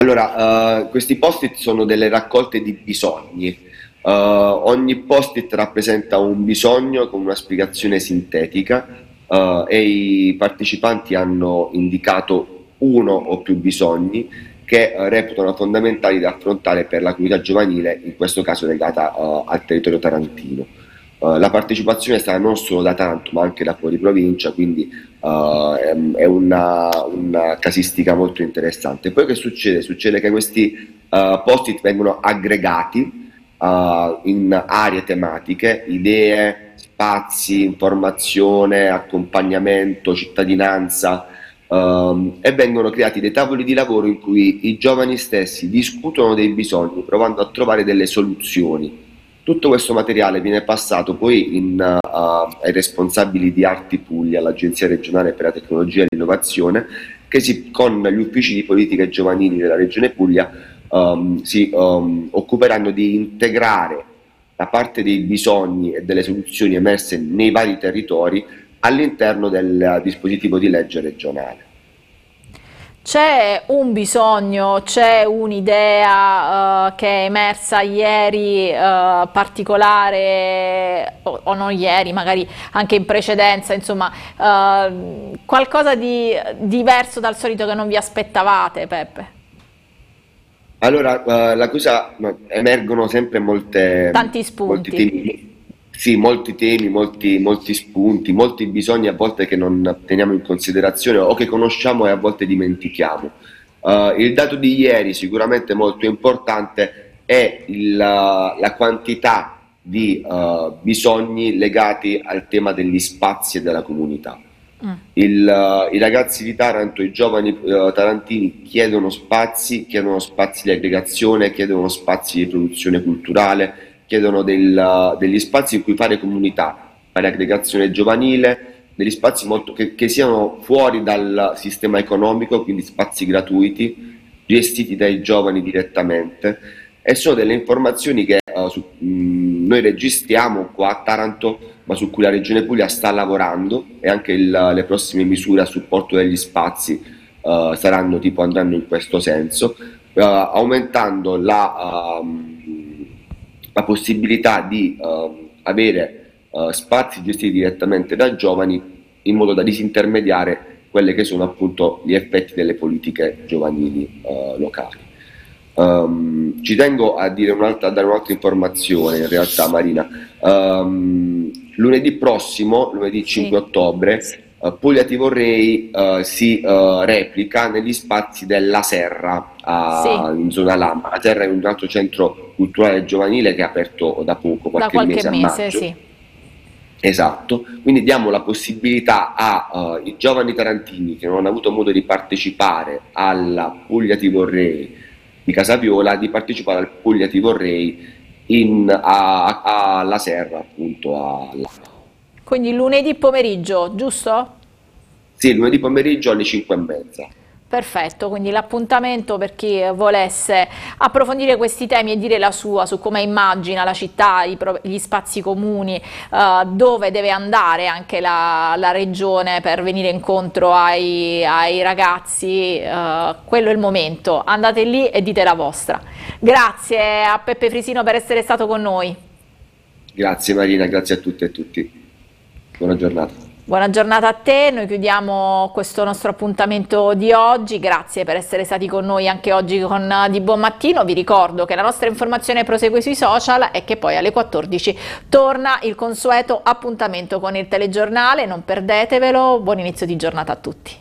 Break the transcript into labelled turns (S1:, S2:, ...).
S1: Allora, questi post-it sono delle raccolte di bisogni. Ogni post-it rappresenta un bisogno con una spiegazione sintetica, e i partecipanti hanno indicato uno o più bisogni che reputano fondamentali da affrontare per la comunità giovanile, in questo caso legata al territorio tarantino. La partecipazione è stata non solo da Taranto ma anche da fuori provincia, quindi è una casistica molto interessante. Poi che succede? Succede che questi post-it vengono aggregati in aree tematiche, idee, spazi, informazione, accompagnamento, cittadinanza, e vengono creati dei tavoli di lavoro in cui i giovani stessi discutono dei bisogni, provando a trovare delle soluzioni. Tutto questo materiale viene passato poi ai responsabili di Arti Puglia, l'Agenzia regionale per la tecnologia e l'innovazione, che con gli uffici di politiche giovanili della Regione Puglia si occuperanno di integrare la parte dei bisogni e delle soluzioni emerse nei vari territori all'interno del dispositivo di legge regionale.
S2: C'è un bisogno, c'è un'idea che è emersa ieri particolare o non ieri, magari anche in precedenza, insomma, qualcosa di diverso dal solito che non vi aspettavate, Peppe?
S1: Allora, emergono sempre
S2: Tanti
S1: molti
S2: spunti.
S1: temi, sì, molti temi, molti spunti, molti bisogni a volte che non teniamo in considerazione o che conosciamo e a volte dimentichiamo. Il dato di ieri, sicuramente molto importante, è la quantità di bisogni legati al tema degli spazi e della comunità. I ragazzi di Taranto, i giovani tarantini chiedono spazi di aggregazione, chiedono spazi di produzione culturale, chiedono degli spazi in cui fare comunità, fare aggregazione giovanile, degli spazi che siano fuori dal sistema economico, quindi spazi gratuiti, gestiti dai giovani direttamente, e sono delle informazioni che noi registriamo qua a Taranto, ma su cui la Regione Puglia sta lavorando, e anche le prossime misure a supporto degli spazi andranno in questo senso, aumentando la possibilità di avere spazi gestiti direttamente da giovani, in modo da disintermediare quelli che sono appunto gli effetti delle politiche giovanili locali. Ci tengo a dare un'altra informazione, in realtà, Marina. Lunedì prossimo, lunedì 5
S2: Sì,
S1: ottobre, Puglia Ti Vorrei si replica negli spazi della Serra,
S2: sì,
S1: in zona Lama. La Serra è un altro centro culturale giovanile che è aperto da poco,
S2: da
S1: qualche
S2: qualche
S1: mese, a
S2: mese,
S1: maggio.
S2: sì.
S1: Esatto, quindi diamo la possibilità ai giovani tarantini che non hanno avuto modo di partecipare alla Puglia Ti Vorrei di Casaviola di partecipare al Puglia Ti Vorrei alla Serra, appunto.
S2: Quindi lunedì pomeriggio, giusto?
S1: Sì, lunedì pomeriggio alle 5:30.
S2: Perfetto, quindi l'appuntamento per chi volesse approfondire questi temi e dire la sua su come immagina la città, gli spazi comuni, dove deve andare anche la regione per venire incontro ai ragazzi, quello è il momento. Andate lì e dite la vostra. Grazie a Peppe Frisino per essere stato con noi.
S1: Grazie Marina, grazie a tutte e tutti. Buona giornata.
S2: Buona giornata a te, noi chiudiamo questo nostro appuntamento di oggi, grazie per essere stati con noi anche oggi con Di Buon Mattino. Vi ricordo che la nostra informazione prosegue sui social e che poi alle 14 torna il consueto appuntamento con il telegiornale, non perdetevelo, buon inizio di giornata a tutti.